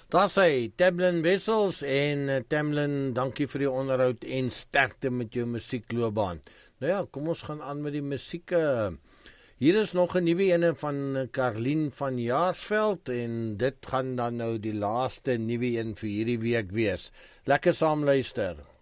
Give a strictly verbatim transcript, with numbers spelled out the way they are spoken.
Daar sê Tamlin Wessels en uh, Tamlin, dankie vir die onderhoud en sterkte met jou musiekloopbaan. Nou ja, kom ons gaan aan met die musiek. Hier is nog 'n nuwe ene van Karlien van Jaarsveld en dit gaan dan nou die laaste nuwe een vir hierdie week wees. Lekker saam luister.